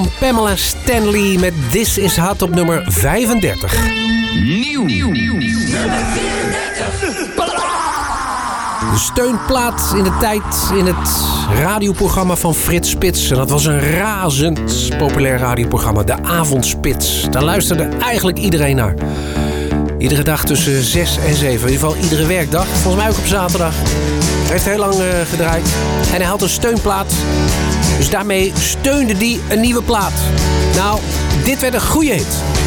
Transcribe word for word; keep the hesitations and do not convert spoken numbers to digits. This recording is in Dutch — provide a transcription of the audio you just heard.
Pamela Stanley met This Is Hot op nummer vijfendertig. Nieuw. Nieuw. De steunplaat in de tijd in het radioprogramma van Frits Spits. En dat was een razend populair radioprogramma, de Avondspits. Daar luisterde eigenlijk iedereen naar. Iedere dag tussen zes en zeven. In ieder geval iedere werkdag. Volgens mij ook op zaterdag. Hij heeft heel lang uh, gedraaid. En hij had een steunplaat. Dus daarmee steunde hij een nieuwe plaat. Nou, dit werd een goede hit.